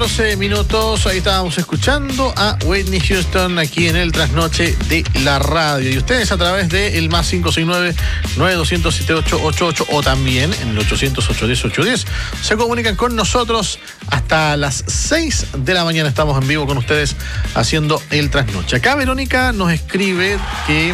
12 minutos, ahí estábamos escuchando a Whitney Houston aquí en el Trasnoche de la Radio. Y ustedes a través de el más 569-9200-7888 o también en el 800-810-810 se comunican con nosotros hasta las 6 de la mañana. Estamos en vivo con ustedes haciendo el Trasnoche. Acá Verónica nos escribe que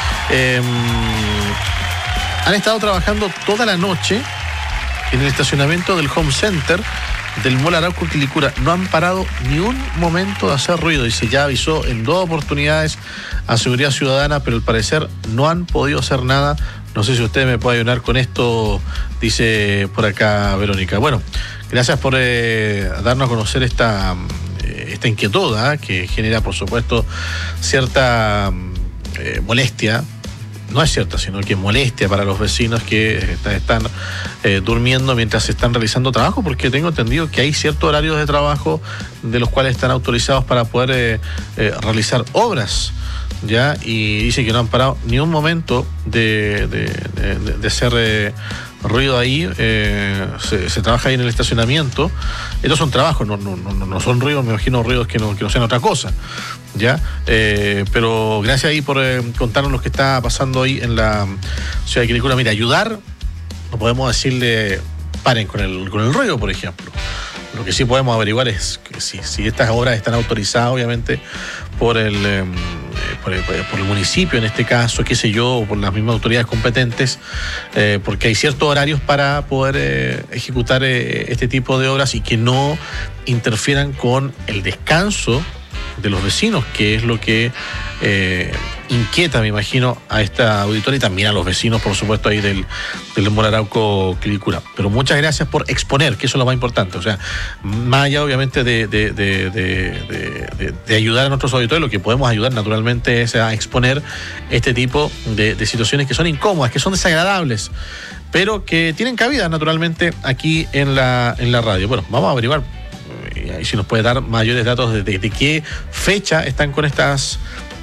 han estado trabajando toda la noche en el estacionamiento del Home Center del Mall Arauco Quilicura. No han parado ni un momento de hacer ruido. Dice, ya avisó en 2 oportunidades a Seguridad Ciudadana, pero al parecer no han podido hacer nada. No sé si usted me puede ayudar con esto, dice por acá Verónica. Bueno, gracias por darnos a conocer esta inquietud, que genera, por supuesto, cierta molestia. No es cierta, sino que molestia para los vecinos que están durmiendo mientras están realizando trabajo, porque tengo entendido que hay ciertos horarios de trabajo de los cuales están autorizados para poder realizar obras, ¿ya? Y dice que no han parado ni un momento de hacer ruido ahí. Se trabaja ahí en el estacionamiento. Estos son trabajos, no son ruidos, me imagino ruidos que no sean otra cosa, ¿ya? Pero gracias ahí por contarnos lo que está pasando ahí en la ciudad de Quilicura. Mira, ayudar, no podemos decirle paren con el ruido, por ejemplo. Lo que sí podemos averiguar es que si estas obras están autorizadas, obviamente, por el municipio en este caso, qué sé yo, o por las mismas autoridades competentes, porque hay ciertos horarios para poder ejecutar este tipo de obras y que no interfieran con el descanso de los vecinos, que es lo que inquieta, me imagino, a esta auditoría y también a los vecinos, por supuesto, ahí del Mall Arauco Quilicura. Pero muchas gracias por exponer, que eso es lo más importante. O sea, más allá, obviamente, de ayudar a nuestros auditores, lo que podemos ayudar, naturalmente, es a exponer este tipo de situaciones que son incómodas, que son desagradables, pero que tienen cabida, naturalmente, aquí en la radio. Bueno, vamos a averiguar y si nos puede dar mayores datos de qué fecha están con estas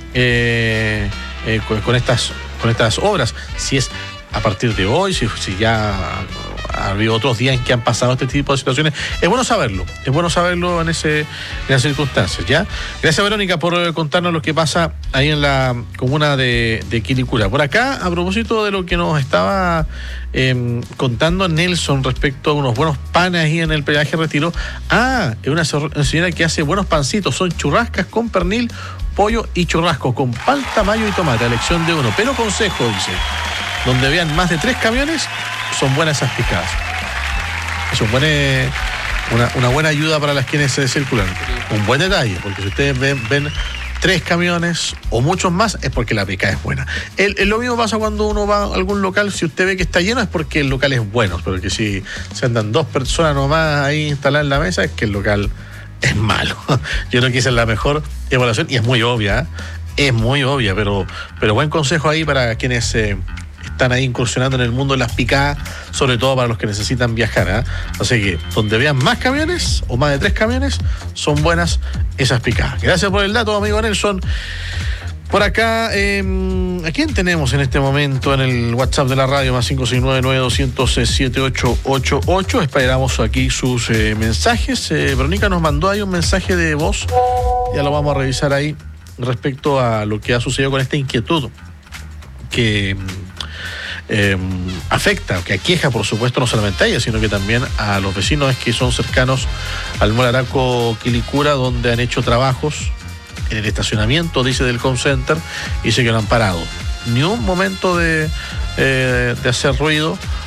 con estas obras, si es a partir de hoy, si ya ha habido otros días en que han pasado este tipo de situaciones. Es bueno saberlo en esas circunstancias, ¿ya? Gracias, Verónica, por contarnos lo que pasa ahí en la comuna de Quilicura. Por acá, a propósito de lo que nos estaba contando Nelson respecto a unos buenos panes ahí en el peaje Retiro. Es una señora que hace buenos pancitos, son churrascas con pernil, pollo y churrasco con palta, mayo y tomate, a elección de uno. Pero consejo, dice, donde vean más de 3 camiones, son buenas esas picadas. Eso pone una buena ayuda para las quienes se circulan. Un buen detalle, porque si ustedes ven 3 camiones o muchos más, es porque la picada es buena. Lo mismo pasa cuando uno va a algún local. Si usted ve que está lleno, es porque el local es bueno. Pero que si se andan 2 personas nomás ahí instaladas en la mesa, es que el local es malo. Yo creo que esa es la mejor evaluación y es muy obvia, pero buen consejo ahí para quienes están ahí incursionando en el mundo de las picadas, sobre todo para los que necesitan viajar, Así que donde vean más camiones o más de 3 camiones, son buenas esas picadas. Gracias por el dato, amigo Nelson. Por acá, ¿a quién tenemos en este momento en el WhatsApp de la radio? Más 569-9200-7888. Esperamos aquí sus mensajes. Verónica nos mandó ahí un mensaje de voz. Ya lo vamos a revisar ahí respecto a lo que ha sucedido con esta inquietud que afecta, que aqueja, por supuesto, no solamente a ella, sino que también a los vecinos que son cercanos al Mall Arauco Quilicura, donde han hecho trabajos en el estacionamiento, dice, del Home Center, y dice que no han parado ni un momento de hacer ruido